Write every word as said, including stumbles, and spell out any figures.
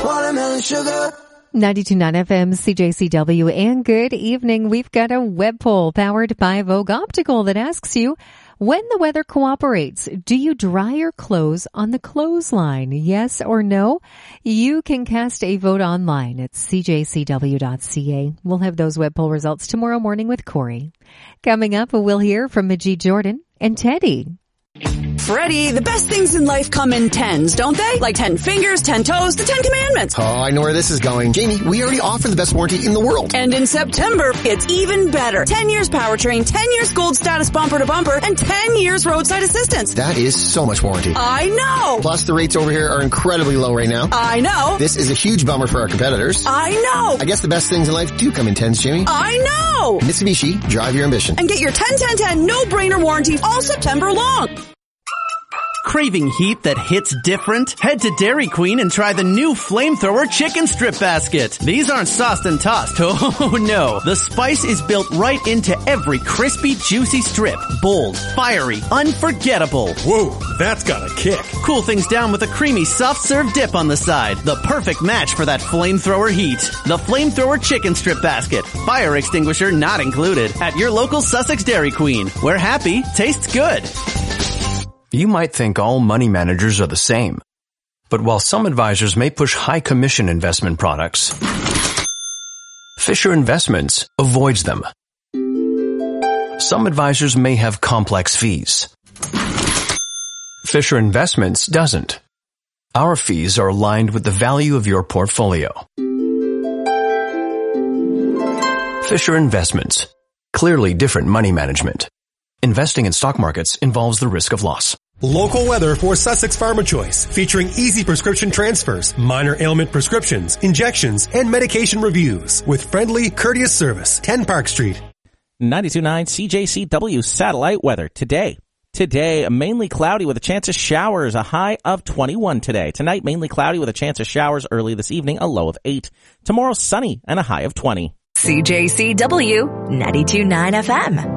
watermelon sugar. ninety-two point nine F M, C J C W, and good evening. We've got a web poll powered by Vogue Optical that asks you, when the weather cooperates, do you dry your clothes on the clothesline? Yes or no? You can cast a vote online at c j c w dot c a. We'll have those web poll results tomorrow morning with Corey. Coming up, we'll hear from Majid Jordan and Teddy. Freddie, the best things in life come in tens, don't they? Like ten fingers, ten toes, the ten commandments. Oh, I know where this is going. Jamie, we already offer the best warranty in the world. And in September, it's even better. ten years powertrain, ten years gold status bumper to bumper, and ten years roadside assistance. That is so much warranty. I know. Plus, the rates over here are incredibly low right now. I know. This is a huge bummer for our competitors. I know. I guess the best things in life do come in tens, Jamie. I know. Mitsubishi, drive your ambition. And get your ten ten ten no-brainer warranty all September long. Craving heat that hits different? Head to Dairy Queen and try the new Flamethrower Chicken Strip Basket. These aren't sauced and tossed. Oh no. The spice is built right into every crispy, juicy strip. Bold, fiery, unforgettable. Whoa, that's got a kick. Cool things down with a creamy soft serve dip on the side. The perfect match for that flamethrower heat. The Flamethrower Chicken Strip Basket. Fire extinguisher not included. At your local Sussex Dairy Queen, where happy tastes good. You might think all money managers are the same. But while some advisors may push high commission investment products, Fisher Investments avoids them. Some advisors may have complex fees. Fisher Investments doesn't. Our fees are aligned with the value of your portfolio. Fisher Investments. Clearly different money management. Investing in stock markets involves the risk of loss. Local weather for Sussex Pharma Choice, featuring easy prescription transfers, minor ailment prescriptions, injections, and medication reviews with friendly, courteous service. ten Park Street. ninety-two point nine C J C W satellite weather today. Today, mainly cloudy with a chance of showers, a high of twenty-one today. Tonight, mainly cloudy with a chance of showers early this evening, a low of eight. Tomorrow, sunny and a high of twenty. C J C W ninety-two point nine F M.